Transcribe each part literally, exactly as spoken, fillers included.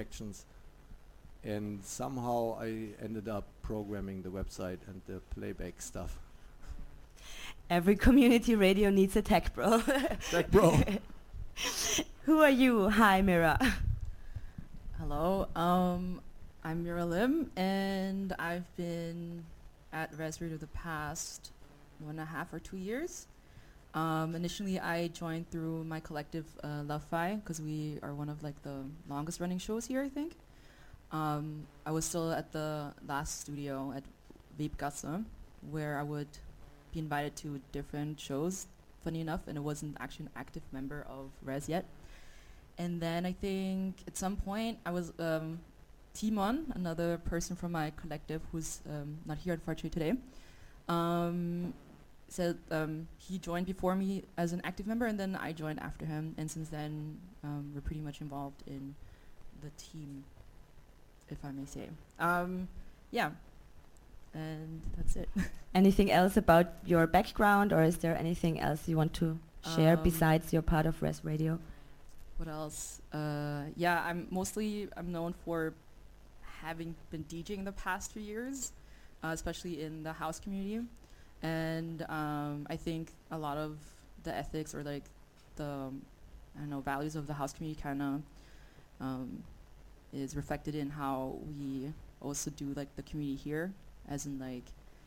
reactions. And somehow I ended up programming the website and the playback stuff. Every community radio needs a tech bro. Tech bro. Who are you? Hi, Mira. Hello, um, I'm Mira Lim, and I've been at Res Radio the past one and a half or two years. Um, initially, I joined through my collective, uh, Love-Fi, because we are one of like the longest running shows here, I think. Um, I was still at the last studio at Webgasse, where I would be invited to different shows, funny enough, and it wasn't actually an active member of Res yet. And then I think at some point I was, um, Timon, another person from my collective who's um, not here unfortunately today, um, said um, he joined before me as an active member, and then I joined after him, and since then um, we're pretty much involved in the team, if I may say. Um, yeah, and that's it. Anything else about your background, or is there anything else you want to share Um, besides your part of Res Radio? What else? Uh, yeah, I'm mostly I'm known for having been DJing the past few years, uh, especially in the house community, and um, I think a lot of the ethics or like the um, I don't know values of the house community kind of um, is reflected in how we also do like the community here, as in like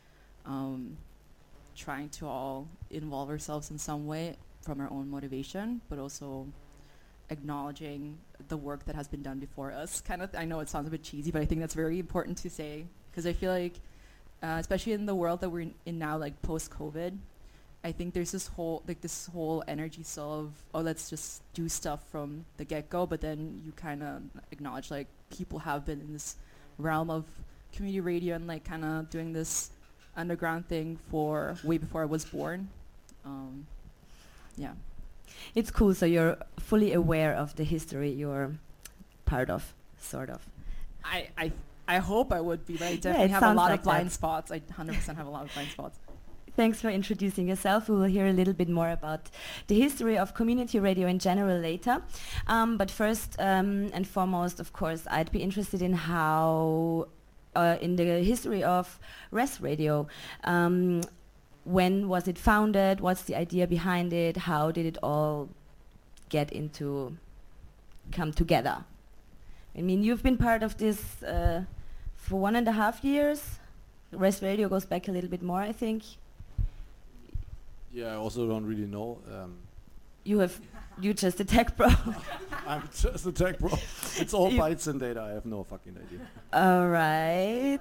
um, trying to all involve ourselves in some way from our own motivation, but also acknowledging the work that has been done before us. Kind of, th- I know it sounds a bit cheesy, but I think that's very important to say, because I feel like, uh, especially in the world that we're in, in now, like post-COVID, I think there's this whole like this whole energy still of, oh, let's just do stuff from the get-go, but then you kind of acknowledge like people have been in this realm of community radio and like kind of doing this underground thing for way before I was born. Um, yeah. It's cool, so you're fully aware of the history you're part of, sort of. I, I, I hope I would be, but I Yeah, definitely it have a sounds lot like of blind that. spots. I one hundred percent have a lot of blind spots. Thanks for introducing yourself. We will hear a little bit more about the history of community radio in general later. Um, but first um, and foremost, of course, I'd be interested in how, uh, in the history of Res Radio, um, when was it founded? What's the idea behind it? How did it all get into, come together? I mean, you've been part of this uh, for one and a half years. Res Radio goes back a little bit more, I think. Yeah, I also don't really know. Um, You have, you just a tech bro. I'm just a tech bro. It's all You- bytes and data. I have no fucking idea. All right.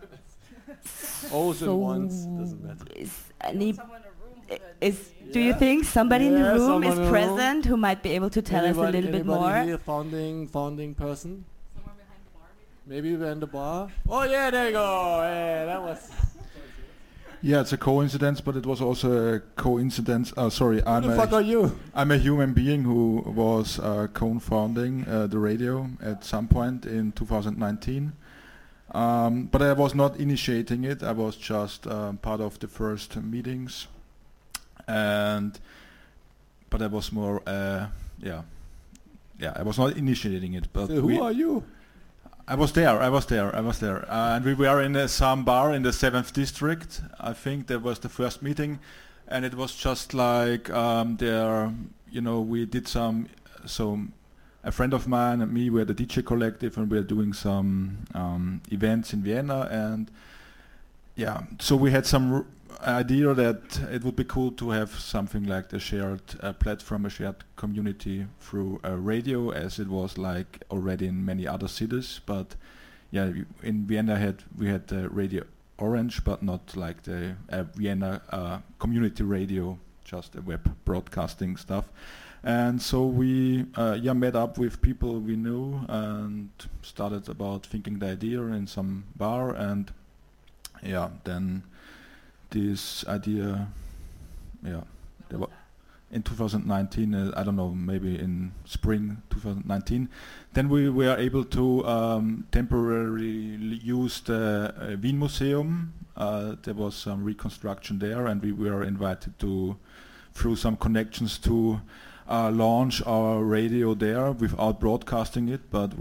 O's So and ones doesn't matter. Is any, i- is, do you Yeah. think somebody in the Yeah, room someone is in the room. present who might be able to tell us a Anybody- little bit anybody more? Here, founding, founding person. Maybe behind the bar. Oh yeah, there you go. Yeah, that was. Yeah, it's a coincidence, but it was also a coincidence. Oh, sorry, Who I'm the fuck a, are you? I'm a human being who was uh, co-founding uh, the radio at some point in two thousand nineteen. Um, but I was not initiating it. I was just um, part of the first meetings, and but I was more, uh, yeah, yeah. I was not initiating it. But So we- who are you? I was there, I was there, I was there. Uh, and we were in uh, some bar in the seventh district. I think that was the first meeting. And it was just like um, there, you know, we did some, so a friend of mine and me, we had a D J collective and we were doing some um, events in Vienna. And yeah, so we had some r- idea that it would be cool to have something like the shared uh, platform, a shared community through uh, radio, as it was like already in many other cities. But yeah, you- in Vienna had we had uh, Radio Orange, but not like the uh, Vienna uh, community radio, just a web broadcasting stuff. And so we uh, yeah met up with people we knew and started about thinking the idea in some bar, and yeah, then this idea, yeah, there wa- in two thousand nineteen, uh, I don't know, maybe in spring two thousand nineteen, then we were able to um, temporarily use the uh, Wien Museum. Uh, there was some reconstruction there, and we were invited to, through some connections, to uh, launch our radio there without broadcasting it, but